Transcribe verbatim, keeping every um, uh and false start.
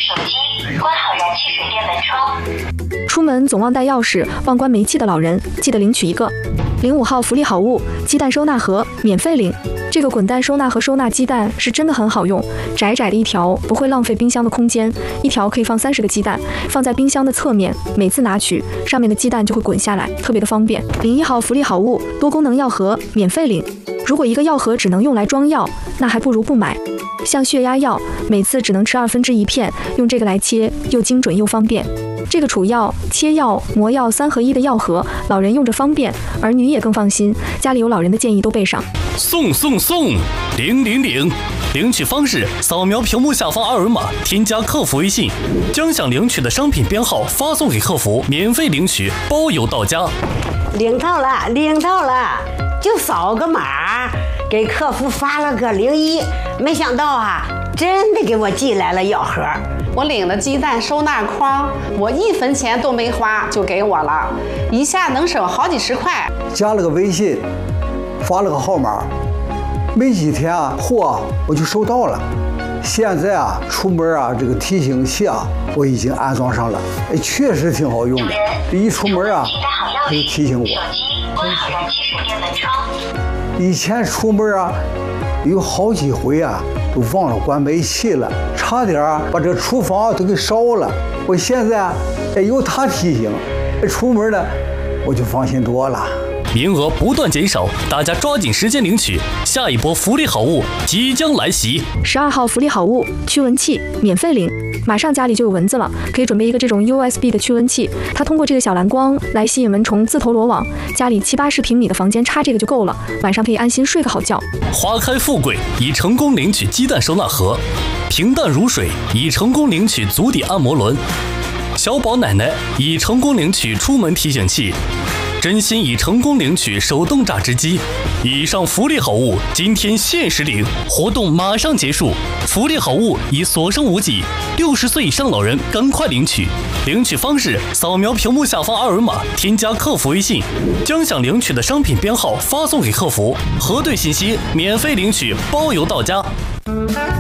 手机，关好燃气水电门窗。 出门总忘带钥匙、忘关煤气的老人，记得领取一个。零五号福利好物，鸡蛋收纳盒，免费领。这个滚蛋收纳盒收纳鸡蛋是真的很好用，窄窄的一条，不会浪费冰箱的空间，一条可以放三十个鸡蛋，放在冰箱的侧面，每次拿取，上面的鸡蛋就会滚下来，特别的方便。零一号福利好物，多功能药盒，免费领。如果一个药盒只能用来装药，那还不如不买。像血压药，每次只能吃二分之一片，用这个来切，又精准又方便。这个储药、切药、磨药三合一的药盒，老人用着方便，儿女也更放心。家里有老人的建议都备上。 送送送，领领领！领取方式：扫描屏幕下方二维码，添加客服微信，将想领取的商品编号发送给客服，免费领取，包邮到家。 领到了，领到了，就扫个码，给客服发了个零一，没想到啊，真的给我寄来了药盒。 我领了鸡蛋收纳筐，我一分钱都没花就给我了，一下能省好几十块。 加了个微信，发了个号码，没几天啊，货啊我就收到了。现在啊，出门啊，这个提醒器啊，我已经安装上了，哎，确实挺好用的。一出门啊，它就提醒我。 手机，关好燃气水电门窗。 以前出门啊，有好几回啊，都忘了关煤气了，差点啊把这厨房都给烧了。我现在啊，哎，有它提醒，出门呢，我就放心多了。 名额不断减少，大家抓紧时间领取，下一波福利好物即将来袭。 十二号福利好物，驱蚊器，免费领。马上家里就有蚊子了，可以准备一个这种 U S B 的驱蚊器，它通过这个小蓝光来吸引蚊虫自投罗网。家里七八十平米的房间插这个就够了，晚上可以安心睡个好觉。 花开富贵已成功领取鸡蛋收纳盒，平淡如水已成功领取足底按摩轮，小宝奶奶已成功领取出门提醒器，真心已成功领取手动榨汁机。以上福利好物今天限时领，活动马上结束，福利好物已所剩无几，六十岁以上老人赶快领取。领取方式：扫描屏幕下方二维码，添加客服微信，将想领取的商品编号发送给客服，核对信息，免费领取，包邮到家。